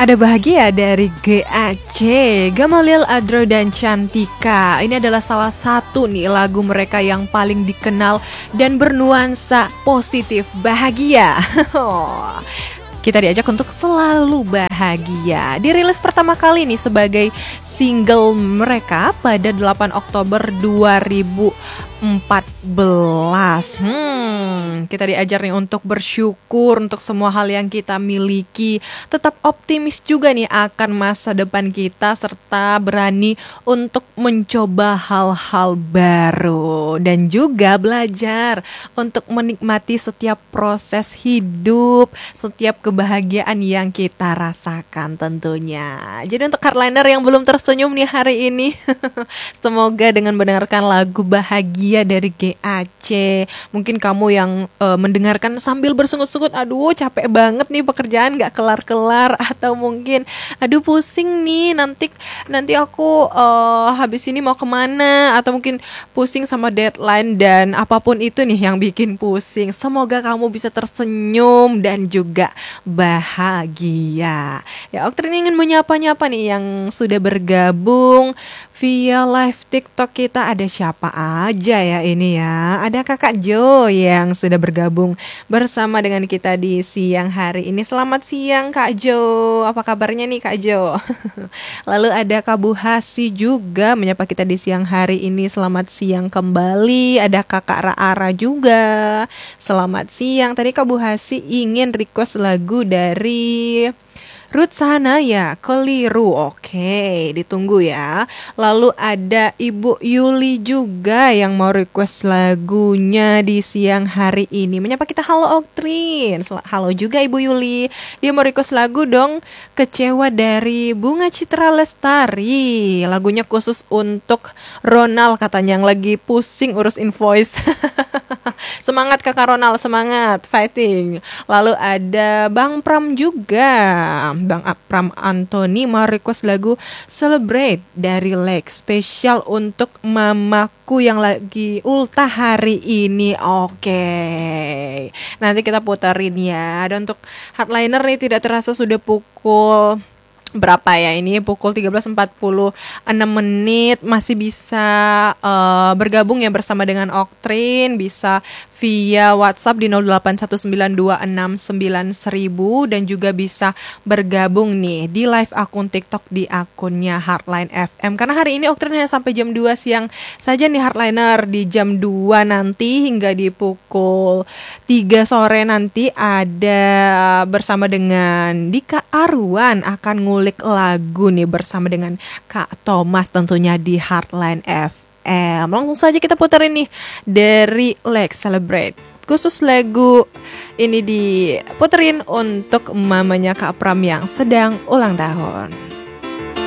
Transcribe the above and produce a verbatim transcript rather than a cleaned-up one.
Ada Bahagia dari G A C, Gamalil, Adro, dan Cantika. Ini adalah salah satu nih lagu mereka yang paling dikenal dan bernuansa positif, bahagia. Kita diajak untuk selalu bahagia. Dirilis pertama kali nih sebagai single mereka pada delapan Oktober dua ribu empat belas. Hmm, kita diajar nih untuk bersyukur untuk semua hal yang kita miliki, tetap optimis juga nih akan masa depan kita, serta berani untuk mencoba hal-hal baru dan juga belajar untuk menikmati setiap proses hidup, setiap kebahagiaan yang kita rasakan tentunya. Jadi untuk hardliner yang belum tersenyum nih hari ini, semoga dengan mendengarkan lagu Bahagia dari G A C, mungkin kamu yang uh, mendengarkan sambil bersungut-sungut, aduh capek banget nih pekerjaan gak kelar-kelar, atau mungkin aduh pusing nih nanti nanti aku uh, habis ini mau kemana, atau mungkin pusing sama deadline dan apapun itu nih yang bikin pusing. Semoga kamu bisa tersenyum dan juga bahagia. Ya, Oktrin ingin menyapa-nyapa nih yang sudah bergabung via live TikTok kita. Ada siapa aja ya ini ya? Ada Kakak Jo yang sudah bergabung bersama dengan kita di siang hari ini. Selamat siang Kak Jo, apa kabarnya nih Kak Jo? Lalu ada Kak Bu Hasi juga menyapa kita di siang hari ini. Selamat siang kembali. Ada Kakak Raara juga. Selamat siang. Tadi Kak Bu Hasi ingin request lagu dari Ruth Sahanaya, Keliru. Oke, ditunggu ya. Lalu ada Ibu Yuli juga yang mau request lagunya di siang hari ini. Menyapa kita, halo Oktrin. Halo juga Ibu Yuli. Dia mau request lagu dong, Kecewa dari Bunga Citra Lestari. Lagunya khusus untuk Ronald katanya yang lagi pusing urus invoice. Semangat Kakak Ronald, semangat, fighting. Lalu ada Bang Pram juga. Bang Pram Anthony mau request lagu Celebrate dari Lex, spesial untuk mamaku yang lagi ultah hari ini. Oke, nanti kita puterin ya. Dan untuk hardliner nih tidak terasa sudah pukul berapa ya ini, pukul tiga belas empat puluh enam menit. Masih bisa uh, bergabung ya bersama dengan Oktrin, bisa via WhatsApp di nol delapan satu sembilan dua enam sembilan seribu, dan juga bisa bergabung nih di live akun TikTok di akunnya Hardline F M. Karena hari ini Oktrin hanya sampai jam dua siang saja nih hardliner. Di jam dua nanti hingga di pukul tiga sore nanti ada bersama dengan Dika Arwan akan ngulik lagu nih bersama dengan Kak Thomas tentunya di Hardline F M. Langsung saja kita puterin nih dari Lex, Celebrate. Khusus lagu ini diputerin untuk mamanya Kak Pram yang sedang ulang tahun.